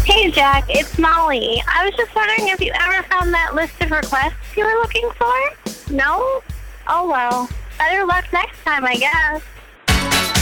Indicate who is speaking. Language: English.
Speaker 1: Hey, Jack, it's Molly. I was just wondering if you ever found that list of requests you were looking for? No? Oh, well. Better luck next time, I guess.